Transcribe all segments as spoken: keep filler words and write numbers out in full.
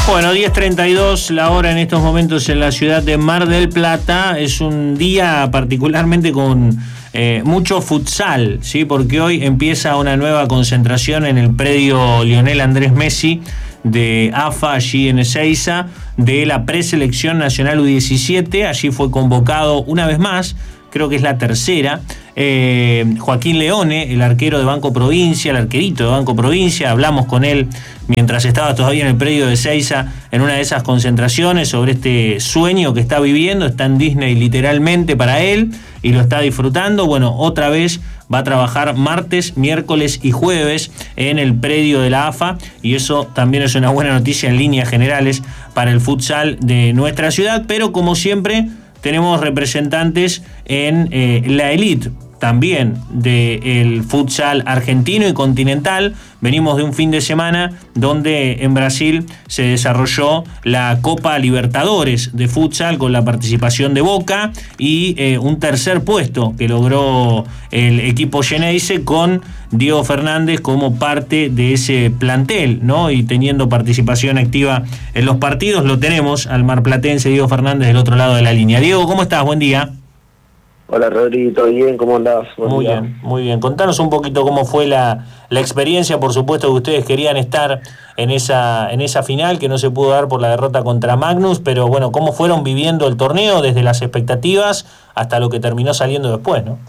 Bueno, diez treinta y dos la hora en estos momentos en la ciudad de Mar del Plata. Es un día particularmente con eh, mucho futsal, ¿sí? Porque hoy empieza una nueva concentración en el predio Lionel Andrés Messi de A F A, allí en Ezeiza, de la preselección nacional U diecisiete. Allí fue convocado una vez más, creo que es la tercera, eh, Joaquín Leone, el arquero de Banco Provincia, el arquerito de Banco Provincia. Hablamos con él mientras estaba todavía en el predio de Ezeiza, en una de esas concentraciones, sobre este sueño que está viviendo. Está en Disney literalmente para él y lo está disfrutando. Bueno, otra vez va a trabajar martes, miércoles y jueves en el predio de la A F A, y eso también es una buena noticia en líneas generales para el futsal de nuestra ciudad. Pero como siempre tenemos representantes en eh, la elite también del futsal argentino y continental. Venimos de un fin de semana donde en Brasil se desarrolló la Copa Libertadores de futsal con la participación de Boca y eh, un tercer puesto que logró el equipo Geneise con Diego Fernández como parte de ese plantel, ¿no? Y teniendo participación activa en los partidos. Lo tenemos al marplatense Diego Fernández del otro lado de la línea. Diego, ¿cómo estás? Buen día. Hola Rodrigo, ¿todo bien? ¿Cómo andás? Buen muy día. bien, muy bien. Contanos un poquito cómo fue la, la experiencia. Por supuesto que ustedes querían estar en esa, en esa final que no se pudo dar por la derrota contra Magnus, pero bueno, ¿cómo fueron viviendo el torneo desde las expectativas hasta lo que terminó saliendo después, no?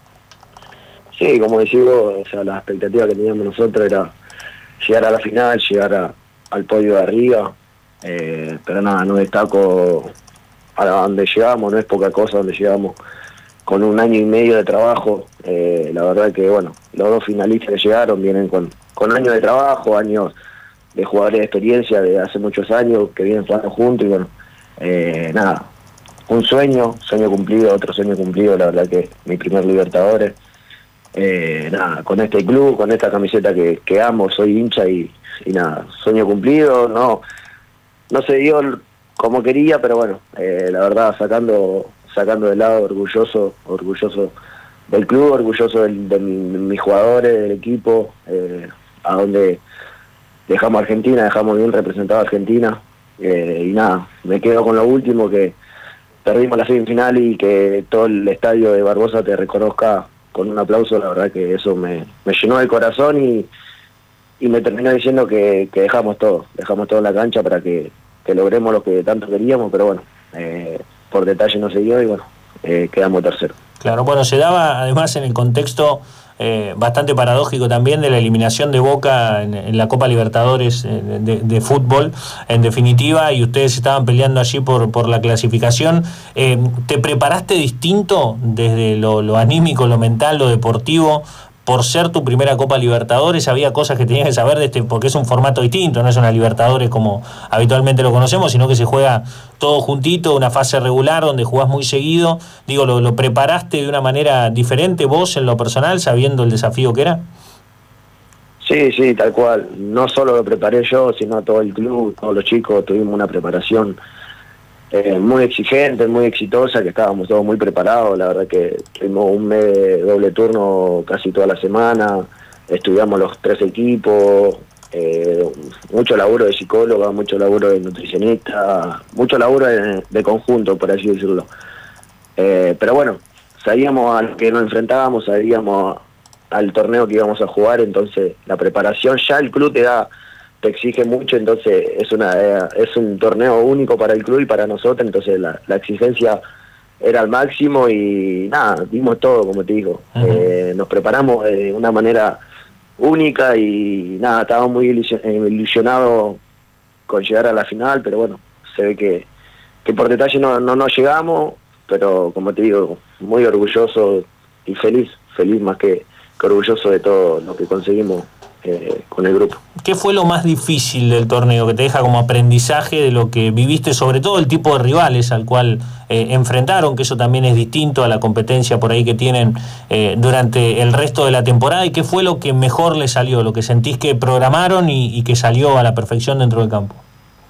Sí, como decís vos, o sea, la expectativa que teníamos nosotros era llegar a la final, llegar a, al podio de arriba, eh, pero nada, no destaco a donde llegamos, no es poca cosa donde llegamos. Con un año y medio de trabajo, eh, la verdad que, bueno, los dos finalistas que llegaron vienen con, con años de trabajo, años de jugadores de experiencia de hace muchos años que vienen jugando juntos y bueno, eh, nada, un sueño, sueño cumplido, otro sueño cumplido, la verdad que mi primer Libertadores, eh, nada, con este club, con esta camiseta que, que amo, soy hincha y, y nada, sueño cumplido, no, no se dio como quería, pero bueno, eh, la verdad sacando... sacando de lado, orgulloso, orgulloso del club, orgulloso del, de, mi, de mis jugadores, del equipo, eh, a donde dejamos a Argentina, dejamos bien representado a Argentina, eh, y nada, me quedo con lo último, que perdimos la semifinal y que todo el estadio de Barbosa te reconozca con un aplauso. La verdad que eso me, me llenó el corazón y, y me terminó diciendo que, que dejamos todo, dejamos todo en la cancha para que, que logremos lo que tanto queríamos, pero bueno, eh, por detalle no se dio y bueno, eh, quedamos tercero. Claro, bueno, se daba además en el contexto eh, bastante paradójico también de la eliminación de Boca en, en la Copa Libertadores eh, de, de fútbol, en definitiva, y ustedes estaban peleando allí por, por la clasificación. Eh, ¿Te preparaste distinto desde lo, lo anímico, lo mental, lo deportivo, por ser tu primera Copa Libertadores? ¿Había cosas que tenías que saber de este? Porque es un formato distinto, no es una Libertadores como habitualmente lo conocemos, sino que se juega todo juntito, una fase regular donde jugás muy seguido. Digo, ¿lo, lo preparaste de una manera diferente vos en lo personal, sabiendo el desafío que era? Sí, sí, tal cual. No solo lo preparé yo, sino todo el club, todos los chicos tuvimos una preparación Eh, muy exigente, muy exitosa, que estábamos todos muy preparados. La verdad que tuvimos un mes de doble turno casi toda la semana, estudiamos los tres equipos, eh, mucho laburo de psicóloga, mucho laburo de nutricionista, mucho laburo de, de conjunto, por así decirlo. Eh, pero bueno, sabíamos a lo que nos enfrentábamos, sabíamos al torneo que íbamos a jugar, entonces la preparación ya el club te da... te exige mucho, entonces es una es un torneo único para el club y para nosotros, entonces la, la exigencia era al máximo y nada, dimos todo, como te digo. Uh-huh. eh, nos preparamos de una manera única y nada, estábamos muy ilusionados con llegar a la final, pero bueno, se ve que, que por detalle no, no nos llegamos, pero como te digo, muy orgulloso y feliz, feliz más que, que orgulloso de todo lo que conseguimos Eh, con el grupo. ¿Qué fue lo más difícil del torneo que te deja como aprendizaje de lo que viviste, sobre todo el tipo de rivales al cual eh, enfrentaron, que eso también es distinto a la competencia por ahí que tienen eh, durante el resto de la temporada? ¿Y qué fue lo que mejor les salió, lo que sentís que programaron y, y que salió a la perfección dentro del campo?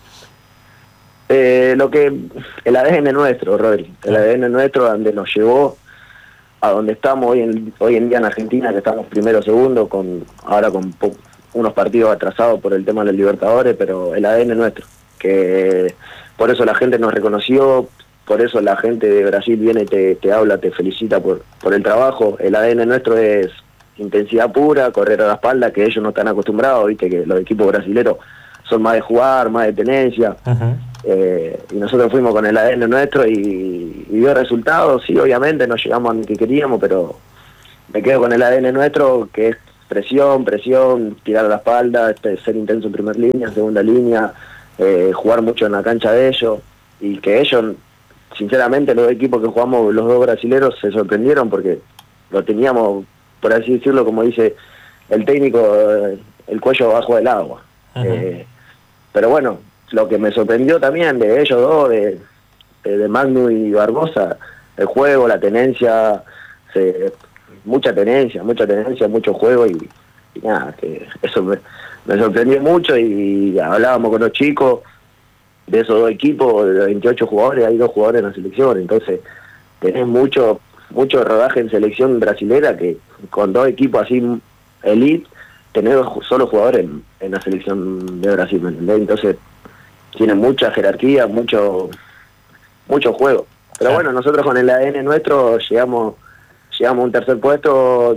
Eh, lo que el A D N nuestro, Rodri, el A D N nuestro, donde nos llevó a donde estamos hoy en, hoy en día en Argentina, que estamos primero o segundo, con, ahora con po- unos partidos atrasados por el tema de los Libertadores, pero el A D N nuestro. que por eso la gente nos reconoció, por eso la gente de Brasil viene, te, te habla, te felicita por, por el trabajo. El A D N nuestro es intensidad pura, correr a la espalda, que ellos no están acostumbrados, viste que los equipos brasileños son más de jugar, más de tenencia. Uh-huh. eh, y nosotros fuimos con el A D N nuestro y, y dio resultados, sí, obviamente no llegamos a lo que queríamos, pero me quedo con el A D N nuestro, que es presión, presión, tirar a la espalda, este, ser intenso en primera línea, en segunda línea, eh, jugar mucho en la cancha de ellos, y que ellos, sinceramente, los equipos que jugamos, los dos brasileros, se sorprendieron porque lo teníamos, por así decirlo, como dice el técnico, el cuello bajo del agua. Uh-huh. eh, pero bueno, lo que me sorprendió también de ellos dos, de, de, de Magno y Barbosa, el juego, la tenencia, se, mucha tenencia, mucha tenencia, mucho juego, y, y nada, que eso me, me sorprendió mucho. Y, y hablábamos con los chicos de esos dos equipos, de veintiocho jugadores, hay dos jugadores en la selección, entonces tenés mucho mucho rodaje en selección brasilera, que con dos equipos así elite, tener solo jugadores en, en la selección de Brasil, ¿me entendés? Entonces tiene mucha jerarquía, mucho mucho juego. Pero bueno, nosotros con el A D N nuestro llegamos llegamos a un tercer puesto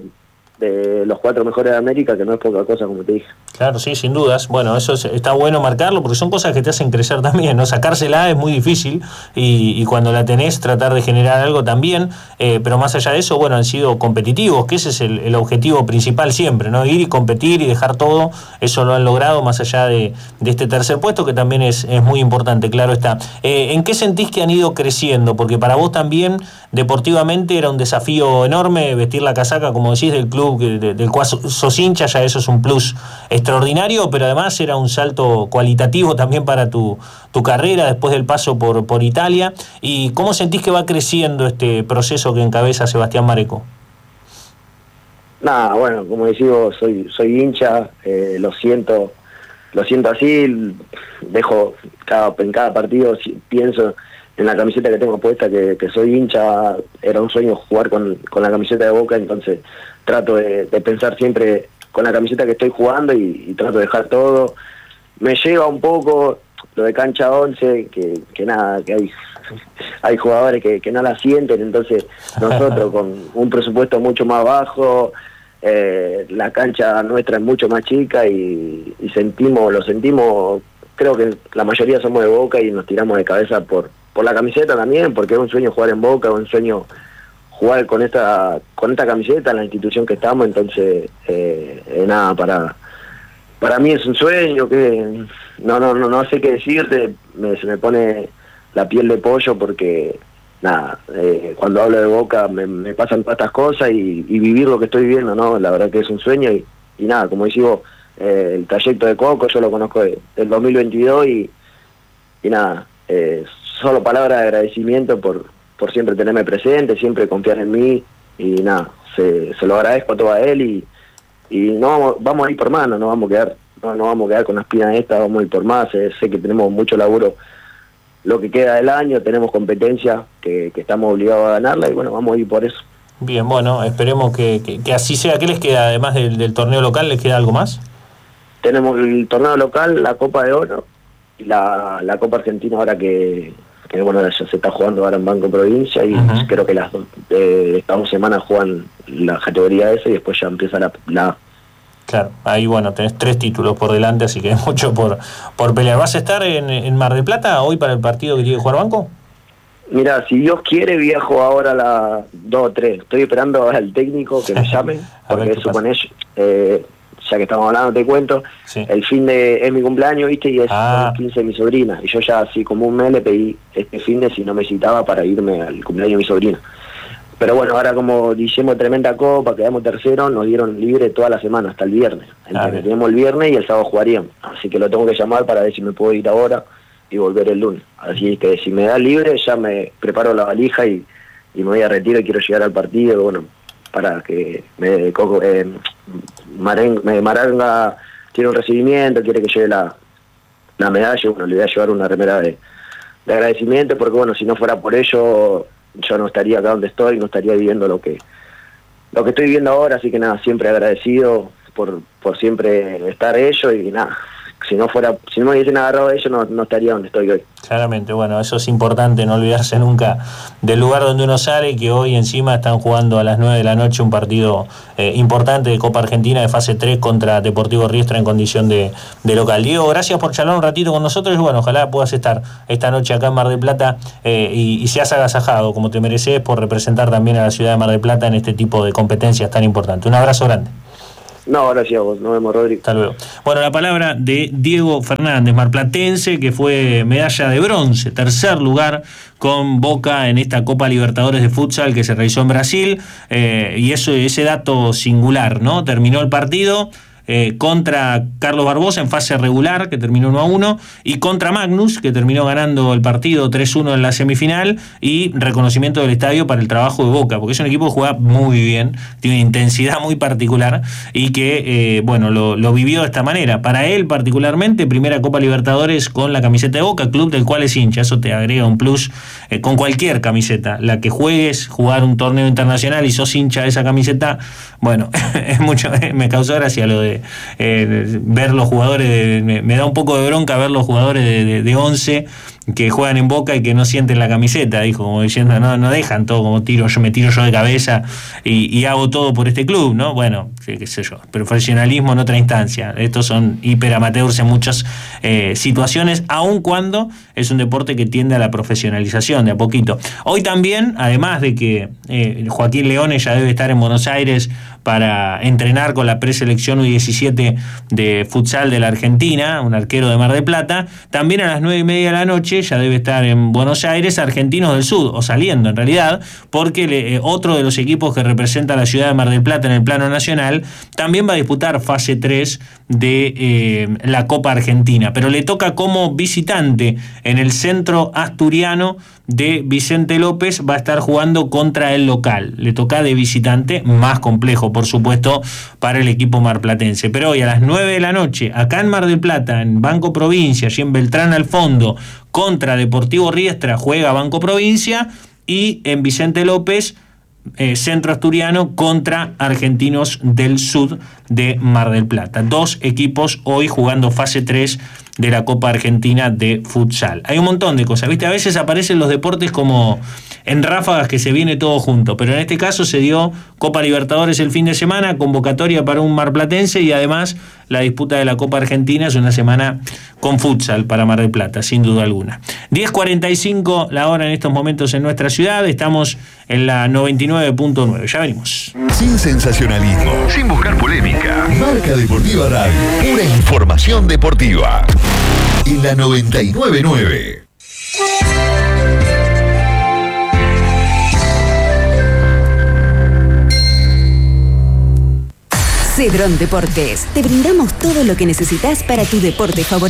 de los cuatro mejores de América, que no es poca cosa, como te dije. Claro, sí, sin dudas. Bueno, eso es, está bueno marcarlo, porque son cosas que te hacen crecer también, ¿no? Sacársela es muy difícil, y, y cuando la tenés, tratar de generar algo también, eh, pero más allá de eso, bueno, han sido competitivos, que ese es el, el objetivo principal siempre, ¿no? Ir y competir y dejar todo, eso lo han logrado, más allá de, de este tercer puesto, que también es, es muy importante, claro está. Eh, ¿En qué sentís que han ido creciendo? Porque para vos también, deportivamente, era un desafío enorme vestir la casaca, como decís, del club de, del cual sos hincha, ya eso es un plus extraordinario, pero además era un salto cualitativo también para tu, tu carrera después del paso por, por Italia. ¿Y cómo sentís que va creciendo este proceso que encabeza Sebastián Mareco? Nada, bueno, como decimos, soy soy hincha, eh, lo siento lo siento así, dejo cada, en cada partido, pienso en la camiseta que tengo puesta, que, que soy hincha, era un sueño jugar con, con la camiseta de Boca, entonces trato de, de pensar siempre con la camiseta que estoy jugando, y, y trato de dejar todo. Me lleva un poco lo de cancha once, que, que nada, que hay hay jugadores que, que no la sienten, entonces nosotros con un presupuesto mucho más bajo, eh, la cancha nuestra es mucho más chica, y, y sentimos, lo sentimos, creo que la mayoría somos de Boca y nos tiramos de cabeza por, por la camiseta también, porque es un sueño jugar en Boca, es un sueño jugar con esta con esta camiseta en la institución que estamos, entonces eh, eh, nada, para para mí es un sueño que no no no no sé qué decirte, me, se me pone la piel de pollo, porque nada, eh, cuando hablo de Boca me, me pasan todas estas cosas, y, y vivir lo que estoy viviendo, no, la verdad que es un sueño, y, y nada, como decís vos, eh, el trayecto de Coco yo lo conozco de, del dos mil veintidós, y, y nada, eh, solo palabras de agradecimiento por por siempre tenerme presente, siempre confiar en mí, y nada, se, se lo agradezco todo a él, y, y no vamos, vamos a ir por más, no nos vamos a quedar, no, no vamos a quedar con la espina esta, vamos a ir por más. sé, sé que tenemos mucho laburo lo que queda del año, tenemos competencia que, que estamos obligados a ganarla, y bueno, vamos a ir por eso. Bien, bueno, esperemos que, que, que así sea. ¿Qué les queda, además del, del torneo local, les queda algo más? Tenemos el torneo local, la Copa de Oro, y la, la Copa Argentina ahora que... que bueno, ya se está jugando ahora en Banco Provincia, y uh-huh. creo que las eh, estas dos semanas juegan la categoría esa, y después ya empieza la, la Claro, ahí bueno, tenés tres títulos por delante, así que hay mucho por, por pelear. ¿Vas a estar en, en Mar del Plata hoy para el partido que tiene que jugar Banco? Mira, si Dios quiere, viajo ahora a las dos o tres. Estoy esperando al técnico que me llame, porque supone, eh, ya que estamos hablando, te cuento, sí. El fin de es mi cumpleaños, ¿viste? Y es ah. el quince de mi sobrina. Y yo ya así como un mes le pedí este fin de si no me citaba para irme al cumpleaños de mi sobrina. Pero bueno, ahora como hicimos tremenda copa, quedamos tercero, nos dieron libre toda la semana, hasta el viernes. Entonces tenemos el viernes y el sábado jugaríamos. Así que lo tengo que llamar para ver si me puedo ir ahora y volver el lunes. Así que si me da libre, ya me preparo la valija y, y me voy a retiro y quiero llegar al partido, bueno, para que me, eh, Maren, me Maranga tiene un recibimiento, quiere que lleve la, la medalla, bueno, le voy a llevar una remera de, de agradecimiento, porque bueno, si no fuera por ello, yo no estaría acá donde estoy, no estaría viviendo lo que lo que estoy viviendo ahora, así que nada, siempre agradecido por, por siempre estar ellos, y nada, si no fuera, si no me hubiesen agarrado a ellos, no, no estaría donde estoy hoy. Claramente, bueno, eso es importante, no olvidarse nunca del lugar donde uno sale, y que hoy encima están jugando a las nueve de la noche un partido eh, importante de Copa Argentina de fase tres contra Deportivo Riestra en condición de, de local. Diego, gracias por charlar un ratito con nosotros y bueno, ojalá puedas estar esta noche acá en Mar del Plata eh, y, y seas agasajado como te mereces por representar también a la ciudad de Mar del Plata en este tipo de competencias tan importantes. Un abrazo grande. No, gracias a vos. Nos vemos, Rodrigo. Hasta luego. Bueno, la palabra de Diego Fernández, marplatense, que fue medalla de bronce, tercer lugar con Boca en esta Copa Libertadores de Futsal que se realizó en Brasil, eh, y eso, ese dato singular, ¿no? Terminó el partido Eh, contra Carlos Barbosa en fase regular, que terminó uno a uno, y contra Magnus, que terminó ganando el partido tres uno en la semifinal, y reconocimiento del estadio para el trabajo de Boca, porque es un equipo que juega muy bien, tiene una intensidad muy particular, y que, eh, bueno, lo, lo vivió de esta manera. Para él particularmente, primera Copa Libertadores con la camiseta de Boca, club del cual es hincha, eso te agrega un plus eh, con cualquier camiseta, la que juegues, jugar un torneo internacional y sos hincha de esa camiseta, bueno, es mucho, me causó gracia lo de Eh, ver los jugadores, de, me, me da un poco de bronca ver los jugadores de, de, de once que juegan en Boca y que no sienten la camiseta, dijo, como diciendo, no, no dejan todo, como tiro, yo me tiro yo de cabeza y, y hago todo por este club, ¿no? Bueno, qué, qué sé yo, profesionalismo en otra instancia, estos son hiperamateurs en muchas eh, situaciones, aun cuando es un deporte que tiende a la profesionalización de a poquito. Hoy también, además de que eh, Joaquín Leones ya debe estar en Buenos Aires para entrenar con la preselección U diecisiete de futsal de la Argentina, un arquero de Mar del Plata, también a las nueve y media de la noche ya debe estar en Buenos Aires Argentinos del Sud, o saliendo en realidad, porque le, eh, otro de los equipos que representa a la ciudad de Mar del Plata en el plano nacional también va a disputar fase tres de eh, la Copa Argentina, pero le toca como visitante en el centro asturiano de Vicente López, va a estar jugando contra el local, le toca de visitante, más complejo por supuesto para el equipo marplatense, pero hoy a las nueve de la noche acá en Mar del Plata, en Banco Provincia, allí en Beltrán al Fondo, contra Deportivo Riestra juega Banco Provincia, y en Vicente López Eh, centro asturiano contra Argentinos del Sud de Mar del Plata. Dos equipos hoy jugando fase tres de la Copa Argentina de Futsal. Hay un montón de cosas, ¿viste? A veces aparecen los deportes como en ráfagas que se viene todo junto, pero en este caso se dio Copa Libertadores el fin de semana, convocatoria para un marplatense y además la disputa de la Copa Argentina. Es una semana con futsal para Mar del Plata, sin duda alguna. diez cuarenta y cinco la hora en estos momentos en nuestra ciudad, estamos en la noventa y nueve punto nueve, ya venimos. Sin sensacionalismo, sin buscar polémica. Marca Deportiva Radio, pura información deportiva. En la noventa y nueve punto nueve. Cedrón Deportes. Te brindamos todo lo que necesitas para tu deporte favorito.